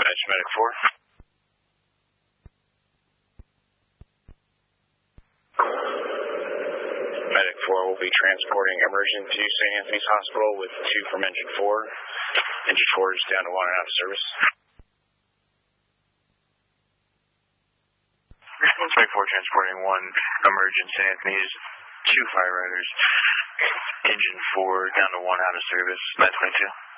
Dispatch Medic 4. Medic 4 will be transporting emergent to St. Anthony's Hospital with 2 from Engine 4. Engine 4 is down to 1 and out of service. Medic 4 transporting 1 emergent St. Anthony's, 2 firefighters. Engine 4 down to 1 out of service. 922.